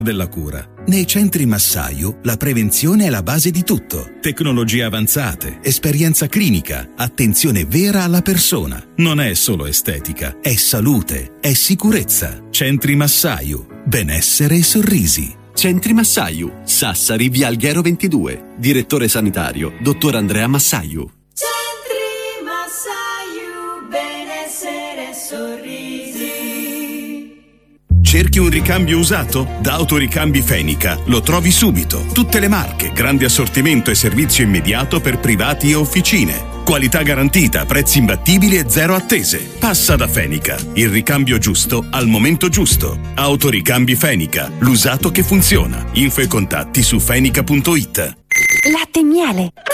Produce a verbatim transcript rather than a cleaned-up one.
della cura. Nei centri Massaio la prevenzione è la base di tutto. Tecnologie avanzate, esperienza clinica, attenzione vera alla persona. Non è solo estetica, è salute, è sicurezza. Centri Massaio, benessere e sorrisi. Centri Massaio, Sassari, via Alghero ventidue. Direttore sanitario, dottor Andrea Massaio. Centri Massaio, benessere e sorrisi. Cerchi un ricambio usato? Da Autoricambi Fenica lo trovi subito. Tutte le marche, grande assortimento e servizio immediato per privati e officine. Qualità garantita, prezzi imbattibili e zero attese. Passa da Fenica, il ricambio giusto al momento giusto. Autoricambi Fenica, l'usato che funziona. Info e contatti su fenica punto it. Latte e miele.